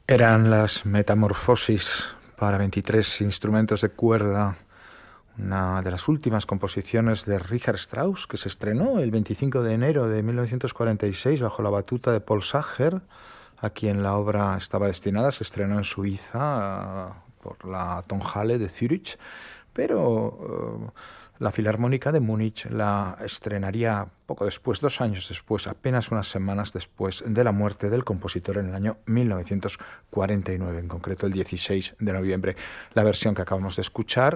Eran las Metamorfosis para 23 instrumentos de cuerda, una de las últimas composiciones de Richard Strauss, que se estrenó el 25 de enero de 1946 bajo la batuta de Paul Sacher, a quien la obra estaba destinada. Se estrenó en Suiza por la Tonhalle de Zürich, pero la Filarmónica de Múnich la estrenaría poco después, 2 años después, apenas unas semanas después de la muerte del compositor en el año 1949, en concreto el 16 de noviembre. La versión que acabamos de escuchar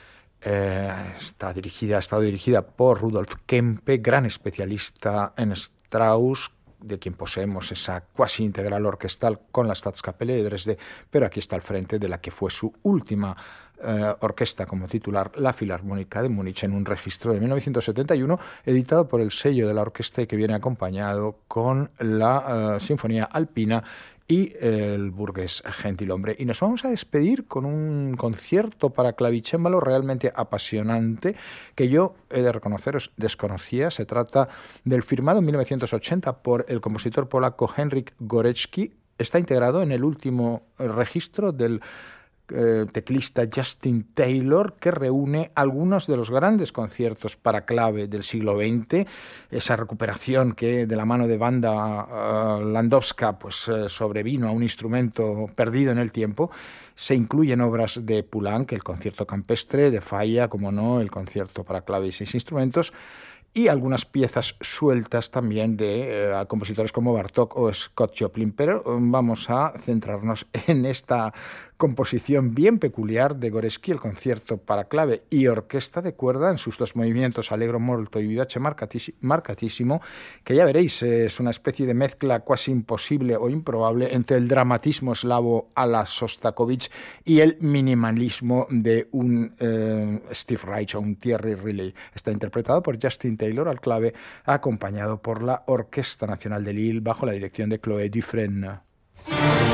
ha estado dirigida por Rudolf Kempe, gran especialista en Strauss, de quien poseemos esa cuasi integral orquestal con la Staatskapelle de Dresde, pero aquí está al frente de la que fue su última orquesta como titular, la Filarmónica de Múnich, en un registro de 1971, editado por el sello de la orquesta y que viene acompañado con la Sinfonía Alpina y el burgués gentilhombre. Y nos vamos a despedir con un concierto para clavicémbalo realmente apasionante que yo he de reconoceros desconocía. Se trata del firmado en 1980 por el compositor polaco Henryk Górecki. Está integrado en el último registro del teclista Justin Taylor, que reúne algunos de los grandes conciertos para clave del siglo XX, esa recuperación que de la mano de Wanda Landowska sobrevino a un instrumento perdido en el tiempo. Se incluyen obras de Poulenc, el concierto campestre, de Falla, como no, el concierto para clave y 6 instrumentos, y algunas piezas sueltas también de compositores como Bartók o Scott Joplin. Pero vamos a centrarnos en esta composición bien peculiar de Górecki, el concierto para clave y orquesta de cuerda en sus 2 movimientos, allegro molto y vivace marcatissimo, que ya veréis, es una especie de mezcla casi imposible o improbable entre el dramatismo eslavo a la Sostakovich y el minimalismo de un Steve Reich o un Thierry Riley. Está interpretado por Justin Taylor al clave, acompañado por la Orquesta Nacional de Lille bajo la dirección de Chloé Dufresne.